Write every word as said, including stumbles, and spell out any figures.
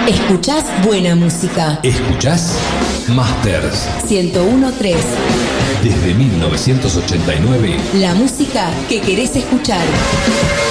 Escuchás buena música. Escuchás Masters ciento uno punto tres. Desde mil novecientos ochenta y nueve. La música que querés escuchar.